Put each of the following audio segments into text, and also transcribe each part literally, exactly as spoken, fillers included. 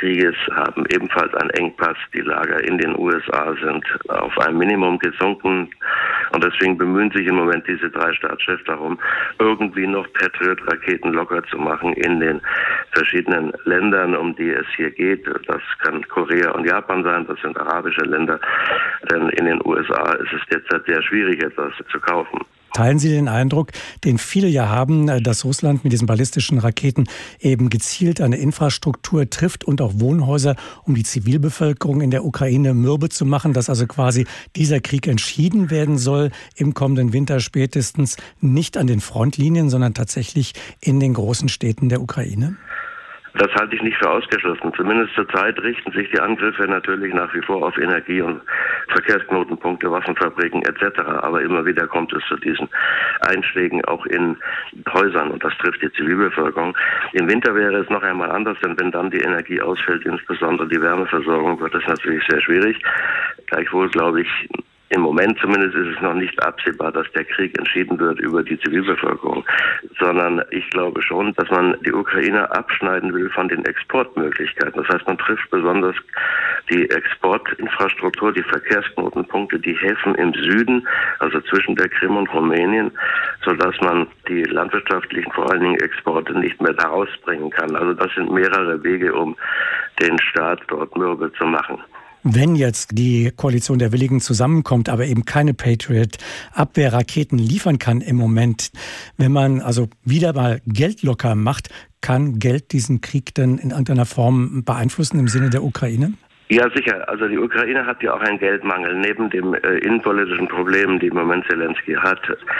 Krieges haben ebenfalls einen Engpass. Die Lager in den U S A sind auf ein Minimum gesunken. Und deswegen bemühen sich im Moment diese drei Staatschefs darum, irgendwie noch Patriot-Raketen locker zu machen in den verschiedenen Ländern, um die es hier geht. Das kann Korea und Japan sein, das sind arabische Länder. Denn in den U S A ist es derzeit sehr schwierig, etwas zu kaufen. Teilen Sie den Eindruck, den viele ja haben, dass Russland mit diesen ballistischen Raketen eben gezielt eine Infrastruktur trifft und auch Wohnhäuser, um die Zivilbevölkerung in der Ukraine mürbe zu machen, dass also quasi dieser Krieg entschieden werden soll im kommenden Winter spätestens, nicht an den Frontlinien, sondern tatsächlich in den großen Städten der Ukraine? Das halte ich nicht für ausgeschlossen. Zumindest zurzeit richten sich die Angriffe natürlich nach wie vor auf Energie- und Verkehrsknotenpunkte, Waffenfabriken et cetera. Aber immer wieder kommt es zu diesen Einschlägen auch in Häusern und das trifft die Zivilbevölkerung. Im Winter wäre es noch einmal anders, denn wenn dann die Energie ausfällt, insbesondere die Wärmeversorgung, wird es natürlich sehr schwierig. Gleichwohl glaube ich, im Moment zumindest ist es noch nicht absehbar, dass der Krieg entschieden wird über die Zivilbevölkerung, sondern ich glaube schon, dass man die Ukrainer abschneiden will von den Exportmöglichkeiten. Das heißt, man trifft besonders die Exportinfrastruktur, die Verkehrsknotenpunkte, die Häfen im Süden, also zwischen der Krim und Rumänien, sodass man die landwirtschaftlichen, vor allen Dingen Exporte, nicht mehr da rausbringen kann. Also das sind mehrere Wege, um den Staat dort mürbe zu machen. Wenn jetzt die Koalition der Willigen zusammenkommt, aber eben keine Patriot-Abwehrraketen liefern kann im Moment, wenn man also wieder mal Geld locker macht, kann Geld diesen Krieg denn in irgendeiner Form beeinflussen im Sinne der Ukraine? Ja, sicher. Also die Ukraine hat ja auch einen Geldmangel, neben dem äh, innenpolitischen Problemen, die im Moment Zelensky hat.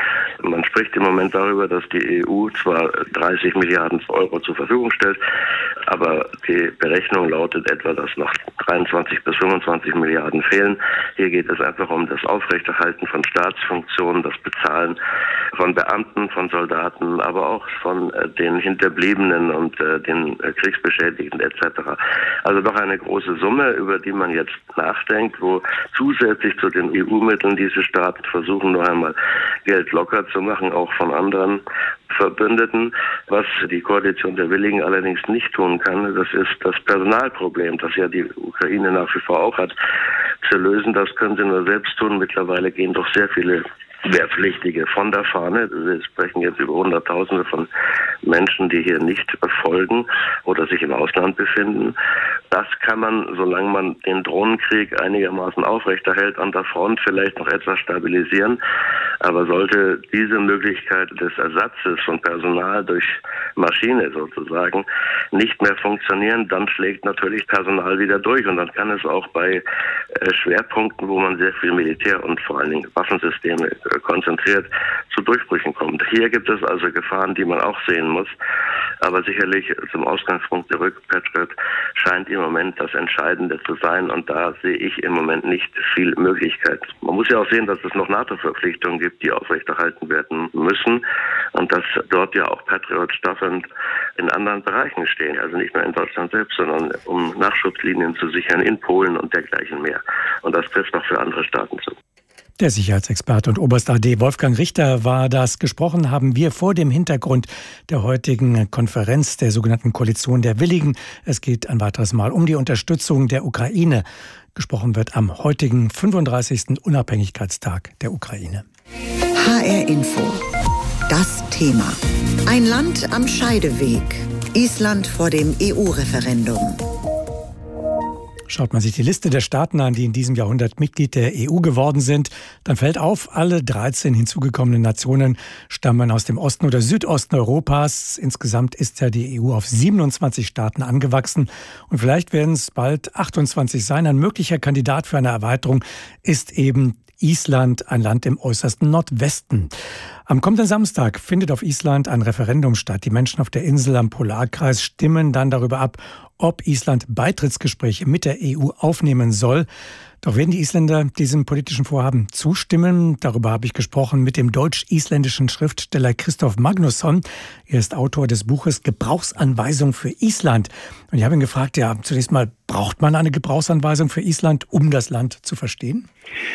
Man spricht im Moment darüber, dass die E U zwar dreißig Milliarden Euro zur Verfügung stellt, aber die Berechnung lautet etwa, dass noch dreiundzwanzig bis fünfundzwanzig Milliarden fehlen. Hier geht es einfach um das Aufrechterhalten von Staatsfunktionen, das Bezahlen von Beamten, von Soldaten, aber auch von äh, den Hinterbliebenen und äh, den äh, Kriegsbeschädigten et cetera. Also doch eine große Summe, über die man jetzt nachdenkt, wo zusätzlich zu den E U-Mitteln diese Staaten versuchen, noch einmal Geld locker zu machen, auch von anderen Verbündeten. Was die Koalition der Willigen allerdings nicht tun kann, das ist das Personalproblem, das ja die Ukraine nach wie vor auch hat, zu lösen. Das können sie nur selbst tun. Mittlerweile gehen doch sehr viele Wehrpflichtige von der Fahne. Wir sprechen jetzt über Hunderttausende von Menschen, die hier nicht folgen oder sich im Ausland befinden. Das kann man, solange man den Drohnenkrieg einigermaßen aufrechterhält, an der Front vielleicht noch etwas stabilisieren. Aber sollte diese Möglichkeit des Ersatzes von Personal durch Maschine sozusagen nicht mehr funktionieren, dann schlägt natürlich Personal wieder durch. Und dann kann es auch bei äh, Schwerpunkten, wo man sehr viel Militär und vor allen Dingen Waffensysteme äh, konzentriert, zu Durchbrüchen kommt. Hier gibt es also Gefahren, die man auch sehen muss. Aber sicherlich zum Ausgangspunkt zurück, Patriot scheint im Moment das Entscheidende zu sein. Und da sehe ich im Moment nicht viel Möglichkeit. Man muss ja auch sehen, dass es noch NATO-Verpflichtungen gibt, die aufrechterhalten werden müssen. Und dass dort ja auch Patriot-Staffeln in anderen Bereichen stehen. Also nicht nur in Deutschland selbst, sondern um Nachschubslinien zu sichern in Polen und dergleichen mehr. Und das trifft auch für andere Staaten zu. Der Sicherheitsexperte und Oberst A D Wolfgang Richter war das. Gesprochen haben wir vor dem Hintergrund der heutigen Konferenz der sogenannten Koalition der Willigen. Es geht ein weiteres Mal um die Unterstützung der Ukraine. Gesprochen wird am heutigen fünfunddreißigsten Unabhängigkeitstag der Ukraine. H R Info. Das Thema. Ein Land am Scheideweg. Island vor dem E U-Referendum. Schaut man sich die Liste der Staaten an, die in diesem Jahrhundert Mitglied der E U geworden sind, dann fällt auf, alle dreizehn hinzugekommenen Nationen stammen aus dem Osten oder Südosten Europas. Insgesamt ist ja die E U auf siebenundzwanzig Staaten angewachsen und vielleicht werden es bald achtundzwanzig sein. Ein möglicher Kandidat für eine Erweiterung ist eben Island, ein Land im äußersten Nordwesten. Am kommenden Samstag findet auf Island ein Referendum statt. Die Menschen auf der Insel am Polarkreis stimmen dann darüber ab, ob Island Beitrittsgespräche mit der E U aufnehmen soll. Doch werden die Isländer diesem politischen Vorhaben zustimmen? Darüber habe ich gesprochen mit dem deutsch-isländischen Schriftsteller Christoph Magnusson. Er ist Autor des Buches Gebrauchsanweisung für Island. Und ich habe ihn gefragt, ja, zunächst mal, braucht man eine Gebrauchsanweisung für Island, um das Land zu verstehen?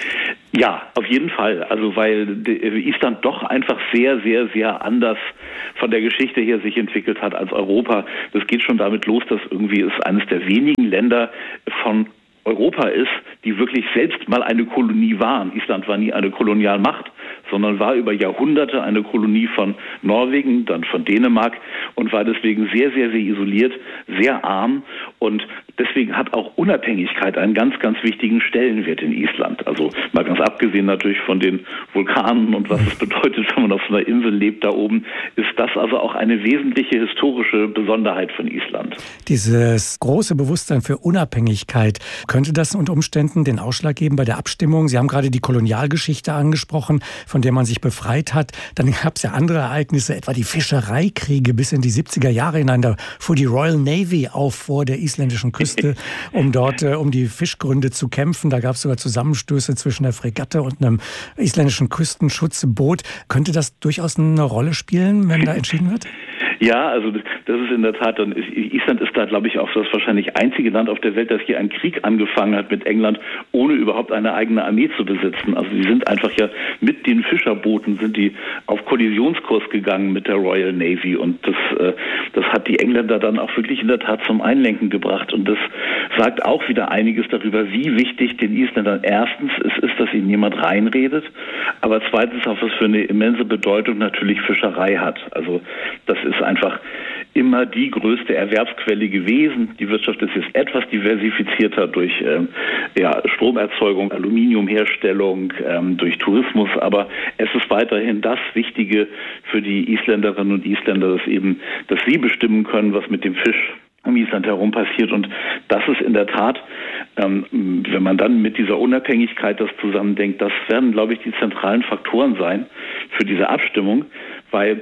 Ja, auf jeden Fall. Also weil Island doch einfach sehr, sehr, sehr anders von der Geschichte her sich entwickelt hat als Europa. Das geht schon damit los, dass irgendwie es eines der wenigen Länder von Europa ist, die wirklich selbst mal eine Kolonie waren. Island war nie eine Kolonialmacht, sondern war über Jahrhunderte eine Kolonie von Norwegen, dann von Dänemark und war deswegen sehr, sehr, sehr isoliert, sehr arm und deswegen hat auch Unabhängigkeit einen ganz, ganz wichtigen Stellenwert in Island. Also mal ganz abgesehen natürlich von den Vulkanen und was es bedeutet, wenn man auf so einer Insel lebt da oben, ist das also auch eine wesentliche historische Besonderheit von Island. Dieses große Bewusstsein für Unabhängigkeit, könnte das unter Umständen den Ausschlag geben bei der Abstimmung? Sie haben gerade die Kolonialgeschichte angesprochen, von der man sich befreit hat. Dann gab es ja andere Ereignisse, etwa die Fischereikriege bis in die siebziger Jahre hinein. Da fuhr die Royal Navy auf vor der isländischen Küste, um dort äh, um die Fischgründe zu kämpfen. Da gab es sogar Zusammenstöße zwischen der Fregatte und einem isländischen Küstenschutzboot. Könnte das durchaus eine Rolle spielen, wenn da entschieden wird? Ja, also das ist in der Tat, dann ist, Island ist da, glaube ich, auch das wahrscheinlich einzige Land auf der Welt, das hier einen Krieg angefangen hat mit England, ohne überhaupt eine eigene Armee zu besitzen. Also die sind einfach ja mit den Fischerbooten sind die auf Kollisionskurs gegangen mit der Royal Navy und das, äh, das hat die Engländer dann auch wirklich in der Tat zum Einlenken gebracht und das sagt auch wieder einiges darüber, wie wichtig den Isländern erstens es ist, dass ihnen jemand reinredet, aber zweitens auch, was für eine immense Bedeutung natürlich Fischerei hat. Also das ist einfach immer die größte Erwerbsquelle gewesen. Die Wirtschaft ist jetzt etwas diversifizierter durch ähm, ja, Stromerzeugung, Aluminiumherstellung, ähm, durch Tourismus, aber es ist weiterhin das Wichtige für die Isländerinnen und Isländer, dass eben, dass sie bestimmen können, was mit dem Fisch um Island herum passiert und das ist in der Tat, ähm, wenn man dann mit dieser Unabhängigkeit das zusammendenkt, das werden, glaube ich, die zentralen Faktoren sein für diese Abstimmung, weil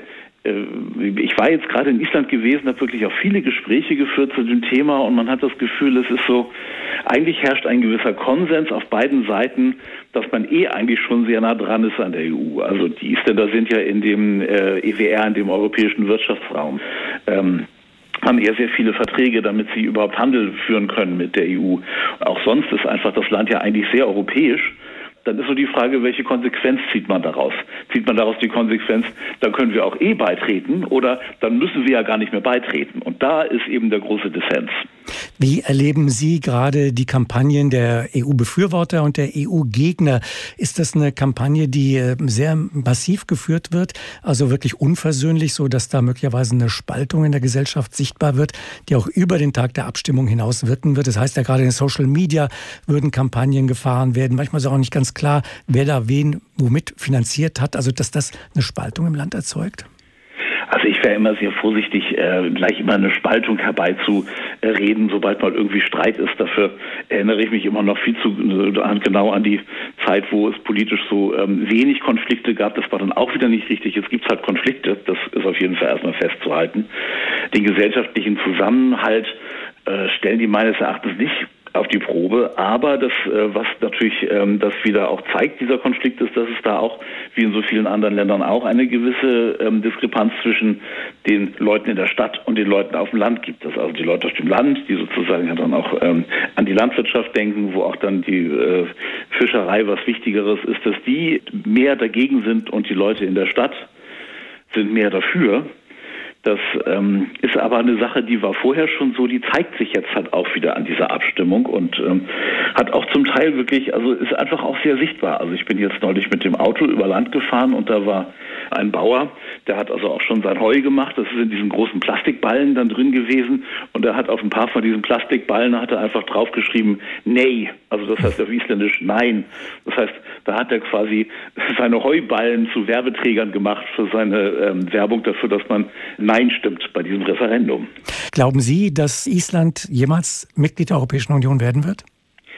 ich war jetzt gerade in Island gewesen, habe wirklich auch viele Gespräche geführt zu dem Thema und man hat das Gefühl, es ist so, eigentlich herrscht ein gewisser Konsens auf beiden Seiten, dass man eh eigentlich schon sehr nah dran ist an der E U. Also die Isländer sind ja in dem äh, E W R, in dem europäischen Wirtschaftsraum, ähm, haben eher sehr viele Verträge, damit sie überhaupt Handel führen können mit der E U. Auch sonst ist einfach das Land ja eigentlich sehr europäisch. Dann ist so die Frage, welche Konsequenz zieht man daraus? Zieht man daraus die Konsequenz, dann können wir auch eh beitreten oder dann müssen wir ja gar nicht mehr beitreten. Und da ist eben der große Dissens. Wie erleben Sie gerade die Kampagnen der E U-Befürworter und der E U-Gegner? Ist das eine Kampagne, die sehr massiv geführt wird, also wirklich unversöhnlich, so dass da möglicherweise eine Spaltung in der Gesellschaft sichtbar wird, die auch über den Tag der Abstimmung hinaus wirken wird? Das heißt ja gerade in Social Media würden Kampagnen gefahren werden. Manchmal ist auch nicht ganz klar, wer da wen womit finanziert hat, also dass das eine Spaltung im Land erzeugt? Also ich wäre immer sehr vorsichtig, äh, gleich immer eine Spaltung herbeizureden, sobald mal irgendwie Streit ist. Dafür erinnere ich mich immer noch viel zu äh, genau an die Zeit, wo es politisch so ähm, wenig Konflikte gab. Das war dann auch wieder nicht richtig. Jetzt gibt es halt Konflikte, das ist auf jeden Fall erstmal festzuhalten. Den gesellschaftlichen Zusammenhalt äh, stellen die meines Erachtens nicht auf die Probe, aber das, was natürlich ähm, das wieder auch zeigt, dieser Konflikt, ist, dass es da auch, wie in so vielen anderen Ländern auch, eine gewisse ähm, Diskrepanz zwischen den Leuten in der Stadt und den Leuten auf dem Land gibt. Dass also die Leute auf dem Land, die sozusagen ja dann auch ähm, an die Landwirtschaft denken, wo auch dann die äh, Fischerei was Wichtigeres ist, dass die mehr dagegen sind und die Leute in der Stadt sind mehr dafür. Das ähm, ist aber eine Sache, die war vorher schon so, die zeigt sich jetzt halt auch wieder an dieser Abstimmung und ähm, hat auch zum Teil wirklich, also ist einfach auch sehr sichtbar. Also ich bin jetzt neulich mit dem Auto über Land gefahren und da war ein Bauer, der hat also auch schon sein Heu gemacht, das ist in diesen großen Plastikballen dann drin gewesen und er hat auf ein paar von diesen Plastikballen, hat er einfach draufgeschrieben, nee, also das heißt auf Isländisch nein. Das heißt, da hat er quasi seine Heuballen zu Werbeträgern gemacht für seine ähm, Werbung dafür, dass man Nein stimmt bei diesem Referendum. Glauben Sie, dass Island jemals Mitglied der Europäischen Union werden wird?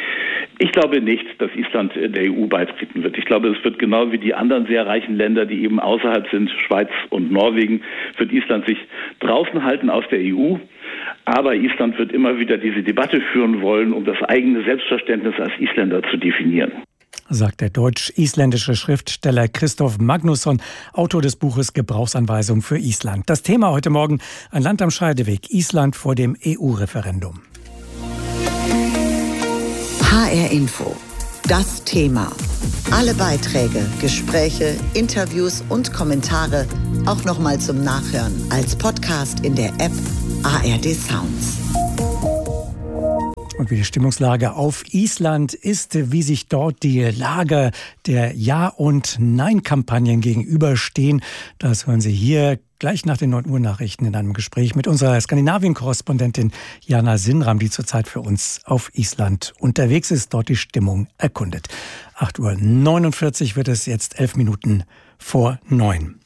Ich glaube nicht, dass Island der E U beitreten wird. Ich glaube, es wird genau wie die anderen sehr reichen Länder, die eben außerhalb sind, Schweiz und Norwegen, wird Island sich draußen halten aus der E U. Aber Island wird immer wieder diese Debatte führen wollen, um das eigene Selbstverständnis als Isländer zu definieren. Sagt der deutsch-isländische Schriftsteller Christoph Magnusson, Autor des Buches Gebrauchsanweisung für Island. Das Thema heute Morgen: ein Land am Scheideweg, Island vor dem E U-Referendum. H R Info. Das Thema. Alle Beiträge, Gespräche, Interviews und Kommentare auch nochmal zum Nachhören als Podcast in der App A R D Sounds. Und wie die Stimmungslage auf Island ist, wie sich dort die Lager der Ja- und Nein-Kampagnen gegenüberstehen, das hören Sie hier gleich nach den neun Uhr Nachrichten in einem Gespräch mit unserer Skandinavien-Korrespondentin Jana Sinram, die zurzeit für uns auf Island unterwegs ist, dort die Stimmung erkundet. acht Uhr neunundvierzig wird es jetzt, elf Minuten vor neun.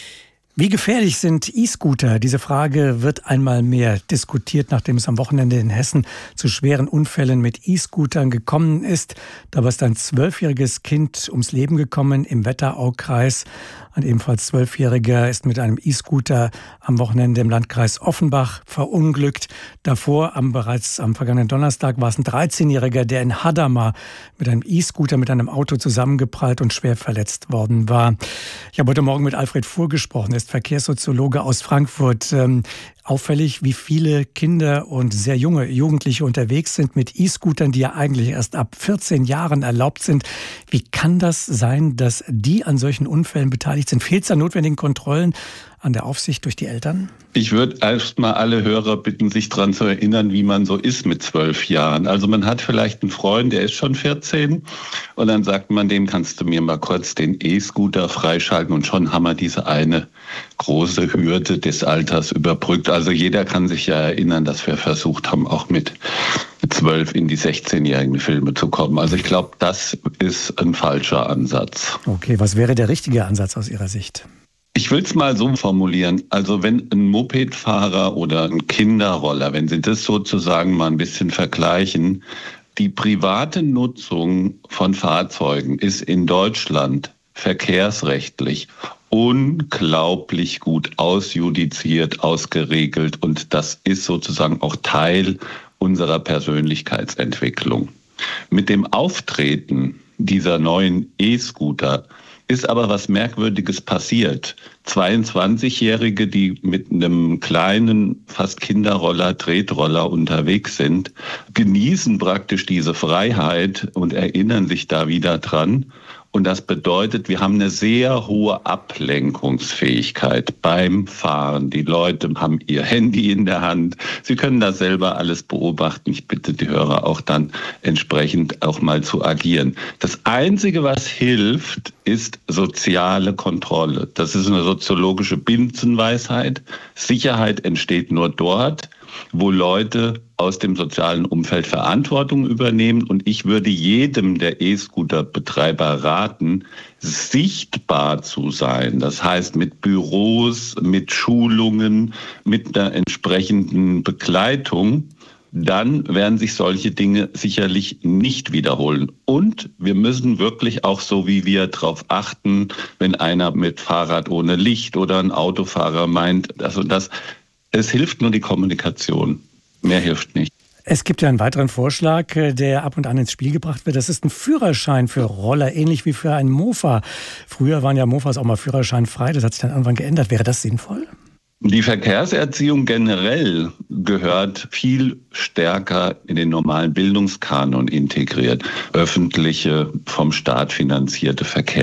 Wie gefährlich sind E-Scooter? Diese Frage wird einmal mehr diskutiert, nachdem es am Wochenende in Hessen zu schweren Unfällen mit E-Scootern gekommen ist. Dabei ist ein zwölfjähriges Kind ums Leben gekommen im Wetteraukreis. Ein ebenfalls Zwölfjähriger ist mit einem E-Scooter am Wochenende im Landkreis Offenbach verunglückt. Davor, am, bereits am vergangenen Donnerstag, war es ein dreizehnjähriger, der in Hadamar mit einem E-Scooter mit einem Auto zusammengeprallt und schwer verletzt worden war. Ich habe heute Morgen mit Alfred Fuhr gesprochen, er ist Verkehrssoziologe aus Frankfurt. Ähm, auffällig, wie viele Kinder und sehr junge Jugendliche unterwegs sind mit E-Scootern, die ja eigentlich erst ab vierzehn Jahren erlaubt sind. Wie kann das sein, dass die an solchen Unfällen beteiligt sind? Fehlt es an notwendigen Kontrollen, an der Aufsicht durch die Eltern? Ich würde erst mal alle Hörer bitten, sich daran zu erinnern, wie man so ist mit zwölf Jahren. Also man hat vielleicht einen Freund, der ist schon vierzehn und dann sagt man dem, kannst du mir mal kurz den E-Scooter freischalten, und schon haben wir diese eine große Hürde des Alters überbrückt. Also jeder kann sich ja erinnern, dass wir versucht haben, auch mit zwölf in die sechzehnjährigen Filme zu kommen. Also ich glaube, das ist ein falscher Ansatz. Okay, was wäre der richtige Ansatz aus Ihrer Sicht? Ich will es mal so formulieren, also wenn ein Mopedfahrer oder ein Kinderroller, wenn Sie das sozusagen mal ein bisschen vergleichen, die private Nutzung von Fahrzeugen ist in Deutschland verkehrsrechtlich unglaublich gut ausjudiziert, ausgeregelt, und das ist sozusagen auch Teil unserer Persönlichkeitsentwicklung. Mit dem Auftreten dieser neuen E-Scooter ist aber was Merkwürdiges passiert. zweiundzwanzigjährige, die mit einem kleinen, fast Kinderroller, Tretroller unterwegs sind, genießen praktisch diese Freiheit und erinnern sich da wieder dran. Und das bedeutet, wir haben eine sehr hohe Ablenkungsfähigkeit beim Fahren. Die Leute haben ihr Handy in der Hand. Sie können das selber alles beobachten. Ich bitte die Hörer auch dann entsprechend auch mal zu agieren. Das Einzige, was hilft, ist soziale Kontrolle. Das ist eine soziologische Binsenweisheit. Sicherheit entsteht nur dort, wo Leute aus dem sozialen Umfeld Verantwortung übernehmen. Und ich würde jedem der E-Scooter-Betreiber raten, sichtbar zu sein. Das heißt, mit Büros, mit Schulungen, mit einer entsprechenden Begleitung. Dann werden sich solche Dinge sicherlich nicht wiederholen. Und wir müssen wirklich auch, so wie wir darauf achten, wenn einer mit Fahrrad ohne Licht oder ein Autofahrer meint, das und das, es hilft nur die Kommunikation. Mehr hilft nicht. Es gibt ja einen weiteren Vorschlag, der ab und an ins Spiel gebracht wird. Das ist ein Führerschein für Roller, ähnlich wie für ein Mofa. Früher waren ja Mofas auch mal führerscheinfrei. Das hat sich dann irgendwann geändert. Wäre das sinnvoll? Die Verkehrserziehung generell gehört viel stärker in den normalen Bildungskanon integriert. Öffentliche, vom Staat finanzierte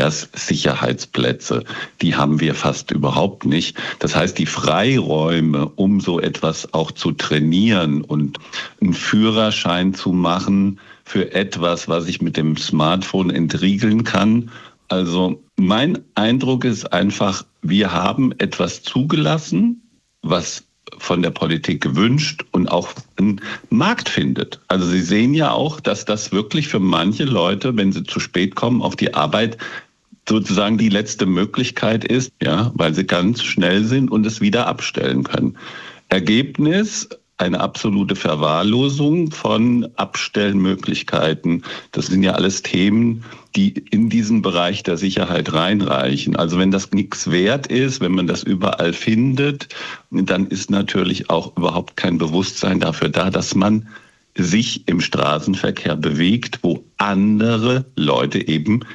Verkehrssicherheitsplätze, die haben wir fast überhaupt nicht. Das heißt, die Freiräume, um so etwas auch zu trainieren und einen Führerschein zu machen für etwas, was ich mit dem Smartphone entriegeln kann. Also mein Eindruck ist einfach, wir haben etwas zugelassen, was von der Politik gewünscht und auch einen Markt findet. Also Sie sehen ja auch, dass das wirklich für manche Leute, wenn sie zu spät kommen auf die Arbeit, sozusagen die letzte Möglichkeit ist, ja, weil sie ganz schnell sind und es wieder abstellen können. Ergebnis: eine absolute Verwahrlosung von Abstellmöglichkeiten. Das sind ja alles Themen, die in diesen Bereich der Sicherheit reinreichen. Also wenn das nichts wert ist, wenn man das überall findet, dann ist natürlich auch überhaupt kein Bewusstsein dafür da, dass man sich im Straßenverkehr bewegt, wo andere Leute eben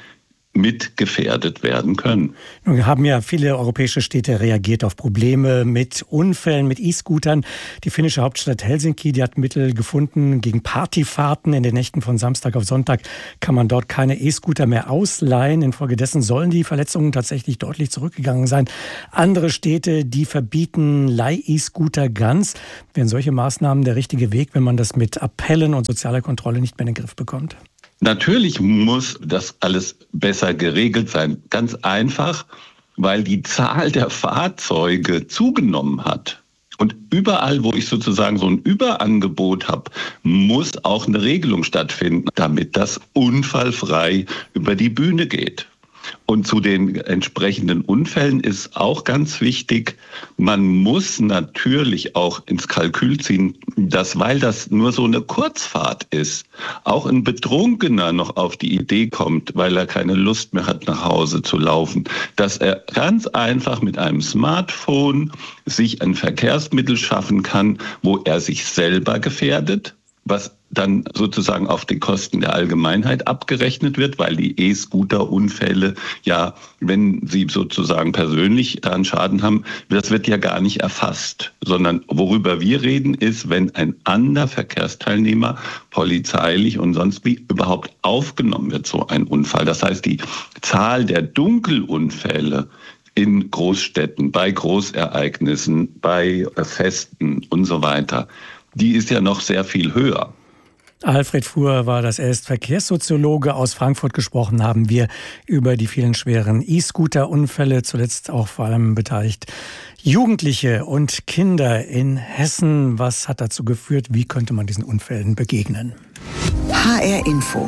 mit gefährdet werden können. Nun haben ja viele europäische Städte reagiert auf Probleme mit Unfällen, mit E-Scootern. Die finnische Hauptstadt Helsinki, die hat Mittel gefunden gegen Partyfahrten. In den Nächten von Samstag auf Sonntag kann man dort keine E-Scooter mehr ausleihen. Infolgedessen sollen die Verletzungen tatsächlich deutlich zurückgegangen sein. Andere Städte, die verbieten Leih-E-Scooter ganz. Wären solche Maßnahmen der richtige Weg, wenn man das mit Appellen und sozialer Kontrolle nicht mehr in den Griff bekommt? Natürlich muss das alles besser geregelt sein. Ganz einfach, weil die Zahl der Fahrzeuge zugenommen hat. Und überall, wo ich sozusagen so ein Überangebot habe, muss auch eine Regelung stattfinden, damit das unfallfrei über die Bühne geht. Und zu den entsprechenden Unfällen ist auch ganz wichtig, man muss natürlich auch ins Kalkül ziehen, dass, weil das nur so eine Kurzfahrt ist, auch ein Betrunkener noch auf die Idee kommt, weil er keine Lust mehr hat, nach Hause zu laufen, dass er ganz einfach mit einem Smartphone sich ein Verkehrsmittel schaffen kann, wo er sich selber gefährdet, was dann sozusagen auf die Kosten der Allgemeinheit abgerechnet wird, weil die E-Scooter-Unfälle, ja, wenn sie sozusagen persönlich daran Schaden haben, das wird ja gar nicht erfasst, sondern worüber wir reden ist, wenn ein anderer Verkehrsteilnehmer polizeilich und sonst wie überhaupt aufgenommen wird, so ein Unfall. Das heißt, die Zahl der Dunkelunfälle in Großstädten, bei Großereignissen, bei Festen und so weiter, die ist ja noch sehr viel höher. Alfred Fuhr war das. Er ist Verkehrssoziologe aus Frankfurt. Gesprochen haben wir über die vielen schweren E-Scooter-Unfälle, zuletzt auch vor allem beteiligt Jugendliche und Kinder in Hessen. Was hat dazu geführt? Wie könnte man diesen Unfällen begegnen? H R Info.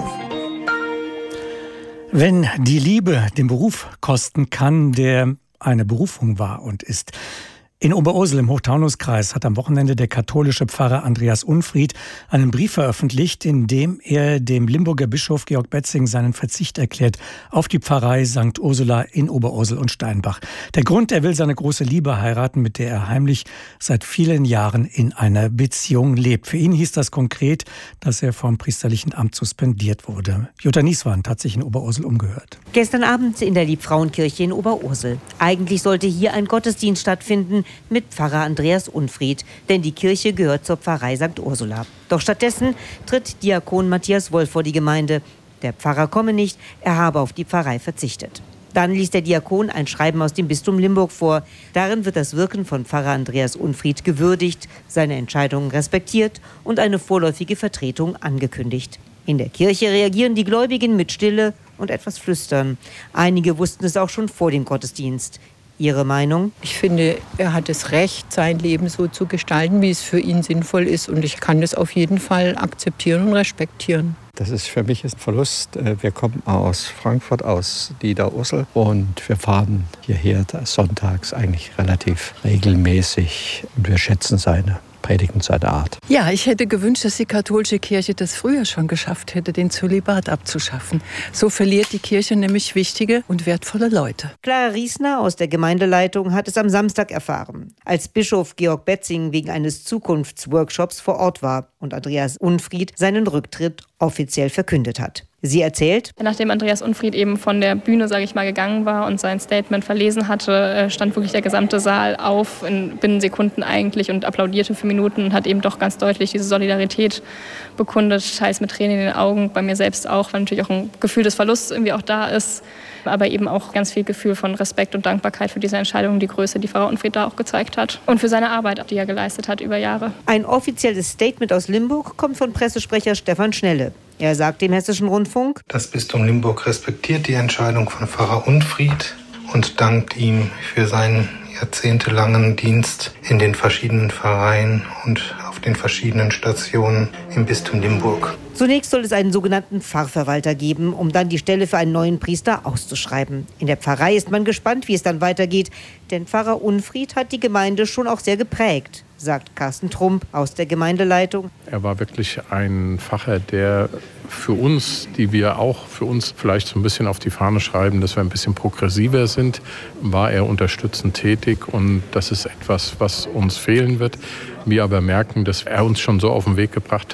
Wenn die Liebe den Beruf kosten kann, der eine Berufung war und ist. In Oberursel im Hochtaunuskreis hat am Wochenende der katholische Pfarrer Andreas Unfried einen Brief veröffentlicht, in dem er dem Limburger Bischof Georg Betzing seinen Verzicht erklärt auf die Pfarrei Sankt Ursula in Oberursel und Steinbach. Der Grund, er will seine große Liebe heiraten, mit der er heimlich seit vielen Jahren in einer Beziehung lebt. Für ihn hieß das konkret, dass er vom priesterlichen Amt suspendiert wurde. Jutta Nieswand hat sich in Oberursel umgehört. Gestern Abend in der Liebfrauenkirche in Oberursel. Eigentlich sollte hier ein Gottesdienst stattfinden mit Pfarrer Andreas Unfried, denn die Kirche gehört zur Pfarrei Sankt Ursula. Doch stattdessen tritt Diakon Matthias Wolf vor die Gemeinde. Der Pfarrer komme nicht, er habe auf die Pfarrei verzichtet. Dann liest der Diakon ein Schreiben aus dem Bistum Limburg vor. Darin wird das Wirken von Pfarrer Andreas Unfried gewürdigt, seine Entscheidungen respektiert und eine vorläufige Vertretung angekündigt. In der Kirche reagieren die Gläubigen mit Stille und etwas Flüstern. Einige wussten es auch schon vor dem Gottesdienst. Ihre Meinung? Ich finde, er hat das Recht, sein Leben so zu gestalten, wie es für ihn sinnvoll ist. Und ich kann das auf jeden Fall akzeptieren und respektieren. Das ist für mich ein Verlust. Wir kommen aus Frankfurt, aus Niederursel. Und wir fahren hierher sonntags eigentlich relativ regelmäßig. Und wir schätzen seine Predigen, seine Art. Ja, ich hätte gewünscht, dass die katholische Kirche das früher schon geschafft hätte, den Zölibat abzuschaffen. So verliert die Kirche nämlich wichtige und wertvolle Leute. Clara Riesner aus der Gemeindeleitung hat es am Samstag erfahren, als Bischof Georg Betzing wegen eines Zukunftsworkshops vor Ort war und Andreas Unfried seinen Rücktritt offiziell verkündet hat. Sie erzählt: Nachdem Andreas Unfried eben von der Bühne, sage ich mal, gegangen war und sein Statement verlesen hatte, stand wirklich der gesamte Saal auf, in binnen Sekunden eigentlich, und applaudierte für Minuten und hat eben doch ganz deutlich diese Solidarität bekundet, teils mit Tränen in den Augen, bei mir selbst auch, weil natürlich auch ein Gefühl des Verlusts irgendwie auch da ist, aber eben auch ganz viel Gefühl von Respekt und Dankbarkeit für diese Entscheidung, die Größe, die Pfarrer Unfried da auch gezeigt hat und für seine Arbeit, die er geleistet hat über Jahre. Ein offizielles Statement aus Limburg kommt von Pressesprecher Stefan Schnelle. Er sagt dem Hessischen Rundfunk: Das Bistum Limburg respektiert die Entscheidung von Pfarrer Unfried und dankt ihm für seinen jahrzehntelangen Dienst in den verschiedenen Pfarreien und auf den verschiedenen Stationen im Bistum Limburg. Zunächst soll es einen sogenannten Pfarrverwalter geben, um dann die Stelle für einen neuen Priester auszuschreiben. In der Pfarrei ist man gespannt, wie es dann weitergeht, denn Pfarrer Unfried hat die Gemeinde schon auch sehr geprägt, sagt Carsten Trump aus der Gemeindeleitung. Er war wirklich ein Pfarrer, der für uns, die wir auch für uns vielleicht so ein bisschen auf die Fahne schreiben, dass wir ein bisschen progressiver sind, war er unterstützend tätig, und das ist etwas, was uns fehlen wird. Wir aber merken, dass er uns schon so auf den Weg gebracht hat,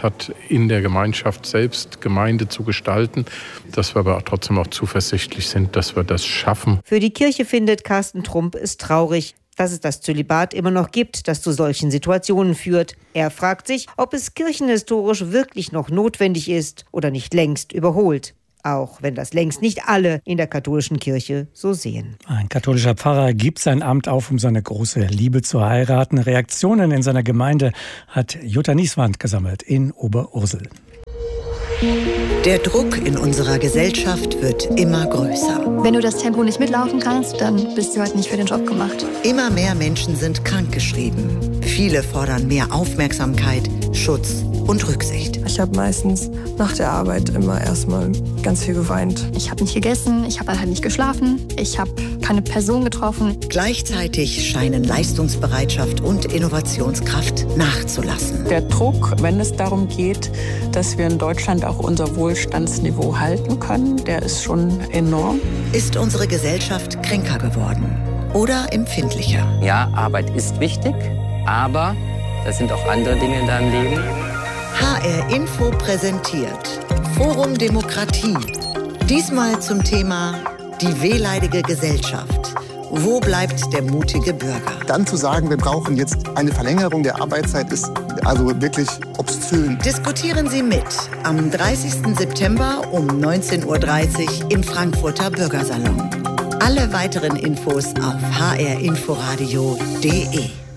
hat, in der Gemeinschaft selbst Gemeinde zu gestalten, dass wir aber auch trotzdem auch zuversichtlich sind, dass wir das schaffen. Für die Kirche findet Carsten Trump es traurig, dass es das Zölibat immer noch gibt, das zu solchen Situationen führt. Er fragt sich, ob es kirchenhistorisch wirklich noch notwendig ist oder nicht längst überholt. Auch wenn das längst nicht alle in der katholischen Kirche so sehen. Ein katholischer Pfarrer gibt sein Amt auf, um seine große Liebe zu heiraten. Reaktionen in seiner Gemeinde hat Jutta Nieswand gesammelt in Oberursel. Der Druck in unserer Gesellschaft wird immer größer. Wenn du das Tempo nicht mitlaufen kannst, dann bist du halt nicht für den Job gemacht. Immer mehr Menschen sind krankgeschrieben. Viele fordern mehr Aufmerksamkeit, Schutz und Rücksicht. Ich habe meistens nach der Arbeit immer erstmal ganz viel geweint. Ich habe nicht gegessen, ich habe halt nicht geschlafen, ich habe keine Person getroffen. Gleichzeitig scheinen Leistungsbereitschaft und Innovationskraft nachzulassen. Der Druck, wenn es darum geht, dass wir in Deutschland auch unser Wohlstandsniveau halten können, der ist schon enorm. Ist unsere Gesellschaft kränker geworden oder empfindlicher? Ja, Arbeit ist wichtig, aber das sind auch andere Dinge in deinem Leben. H R Info präsentiert Forum Demokratie. Diesmal zum Thema die wehleidige Gesellschaft. Wo bleibt der mutige Bürger? Dann zu sagen, wir brauchen jetzt eine Verlängerung der Arbeitszeit, ist also wirklich obszön. Diskutieren Sie mit am dreißigsten September um neunzehn Uhr dreißig im Frankfurter Bürgersalon. Alle weiteren Infos auf h r inforadio punkt d e.